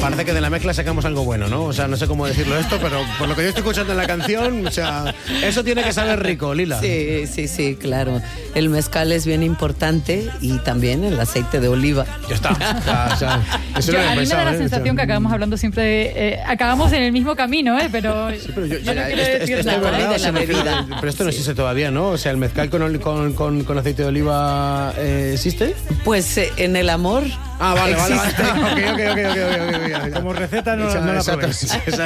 parece que de la mezcla sacamos algo bueno, ¿no? O sea, no sé cómo decirlo esto, pero por lo que yo estoy escuchando en la canción, o sea, eso tiene que saber rico, Lila. Sí, claro. El mezcal es bien importante y también el aceite de oliva. Ya está. O sea, eso a mí me da la sensación que acabamos hablando siempre de... acabamos en el mismo camino, pero... Sí, pero yo no quiero decir nada. verdad, de la bebida. Pero esto no existe todavía, ¿no? O sea, ¿el mezcal con aceite de oliva existe? Pues en el amor. Vale. existe. Ok. Como receta no la probéis.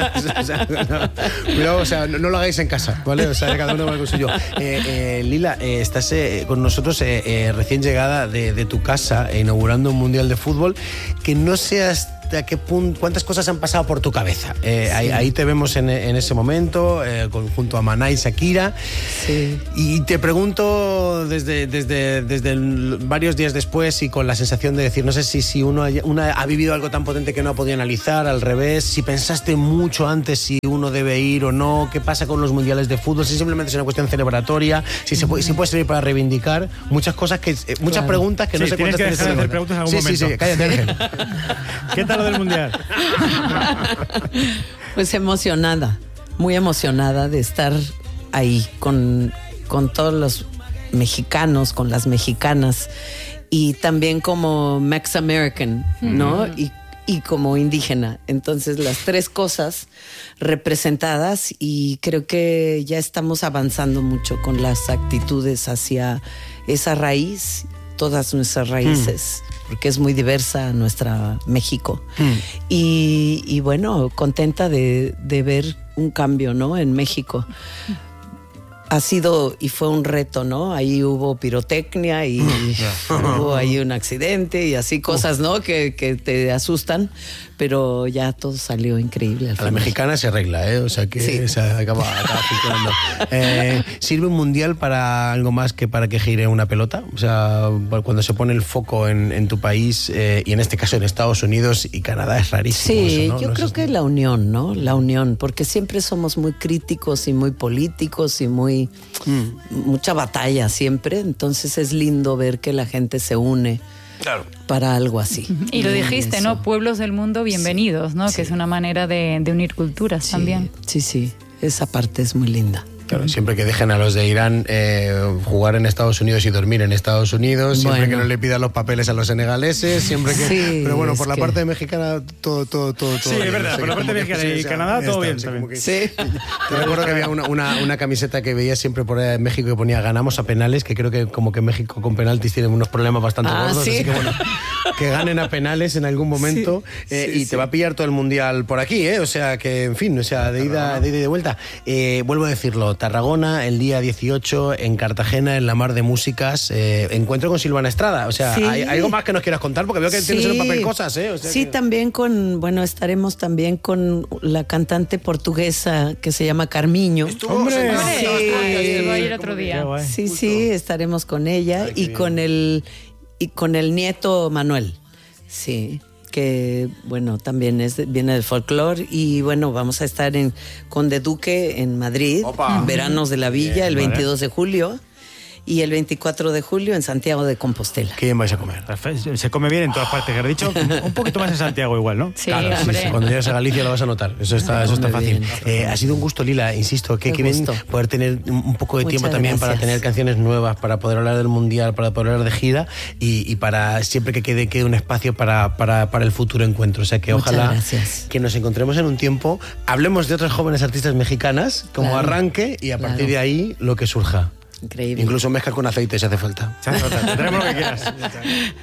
Pero, o sea, no lo hagáis en casa, ¿vale? O sea, cada uno va con suyo. Lila, estás con nosotros recién llegada de tu casa, inaugurando un mundial de fútbol. Que no seas... ¿A qué punto, cuántas cosas han pasado por tu cabeza? Ahí te vemos en ese momento, junto a Maná y Shakira. Sí. Y te pregunto desde varios días después y con la sensación de decir, no sé si uno ha vivido algo tan potente que no ha podido analizar, al revés, si pensaste mucho antes si uno debe ir o no, qué pasa con los mundiales de fútbol, si simplemente es una cuestión celebratoria, si puede servir para reivindicar, muchas cosas muchas preguntas que no sé cuántas tienes que dejar de hacer preguntas en algún momento. Sí, cállate, Ángel. ¿Qué tal lo del mundial? Pues emocionada, muy emocionada de estar ahí con todos los mexicanos, con las mexicanas y también como Mex-American, ¿no? Y como indígena. Entonces las tres cosas representadas y creo que ya estamos avanzando mucho con las actitudes hacia esa raíz, todas nuestras raíces. Porque es muy diversa nuestra México. Y bueno, contenta de ver un cambio, ¿no? En México. Ha sido y fue un reto, ¿no? Ahí hubo pirotecnia y hubo ahí un accidente y así cosas, ¿no? Que te asustan, pero ya todo salió increíble. A la mexicana se arregla, ¿eh? O sea que sí. Se acaba funcionando. ¿Sirve un mundial para algo más que para que gire una pelota? O sea, cuando se pone el foco en tu país y en este caso en Estados Unidos y Canadá es rarísimo. Sí, eso, ¿no? yo creo que la unión, ¿no? La unión, porque siempre somos muy críticos y muy políticos y mucha batalla siempre, entonces es lindo ver que la gente se une. Claro. Para algo así. Y lo dijiste, ¿no? Pueblos del mundo, bienvenidos, ¿no? Sí. Que es una manera de unir culturas también. Sí. Esa parte es muy linda. Claro, siempre que dejen a los de Irán jugar en Estados Unidos y dormir en Estados Unidos, siempre que no le pidan los papeles a los senegaleses, siempre que... Sí, pero bueno, por la parte mexicana, todo Sí, es verdad, por la parte mexicana y Canadá, todo bien. Sí. Te recuerdo que había una camiseta que veía siempre por ahí en México que ponía ganamos a penales, que creo que como que México con penaltis tiene unos problemas bastante gordos, ¿sí? Así que bueno, que ganen a penales en algún momento y te va a pillar todo el mundial por aquí, o sea que, en fin, o sea, de ida y de vuelta. Vuelvo a decirlo, Tarragona, el día 18, en Cartagena, en la Mar de Músicas, encuentro con Silvana Estrada. O sea, ¿hay algo más que nos quieras contar? Porque veo que tienes en el papel cosas, O sea sí, que... también estaremos también con la cantante portuguesa que se llama Carmiño. ¡Hombre! Estuvo ahí el otro día. Sí, estaremos con ella y con el nieto Manuel. Sí. Que bueno, también viene del folclore y bueno, vamos a estar en Conde Duque en Madrid, Veranos de la Villa, el 22 de julio y el 24 de julio en Santiago de Compostela. ¿Qué vais a comer? Se come bien en todas partes, que has dicho, un poquito más en Santiago igual, ¿no? Sí, claro, hombre. Sí. Cuando llegues a Galicia lo vas a notar, eso está fácil. Bien. Ha sido un gusto, Lila, insisto, que bien poder tener un poco de tiempo también para tener canciones nuevas, para poder hablar del Mundial, para poder hablar de gira y para siempre que quede un espacio para el futuro encuentro. O sea que ojalá que nos encontremos en un tiempo, hablemos de otras jóvenes artistas mexicanas como arranque y a partir de ahí lo que surja. Increíble. Incluso mezcla con aceite si hace falta. Tendremos lo que quieras.